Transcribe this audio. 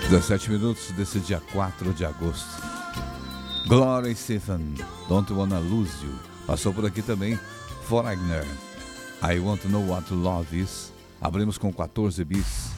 17 minutos desse dia 4 de agosto. Gloria Stefan, Don't Wanna Lose You. Passou por aqui também Foreigner, I Want to Know What Love Is. Abrimos com 14 bis.